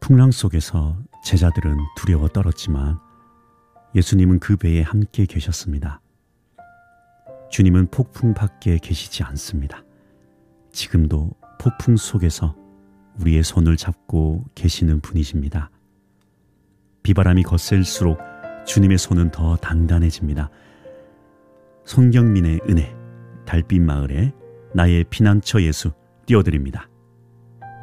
풍랑 속에서 제자들은 두려워 떨었지만 예수님은 그 배에 함께 계셨습니다. 주님은 폭풍 밖에 계시지 않습니다. 지금도 폭풍 속에서 우리의 손을 잡고 계시는 분이십니다. 비바람이 거셀수록 주님의 손은 더 단단해집니다. 손경민의 은혜, 달빛 마을에 나의 피난처 예수 띄워드립니다.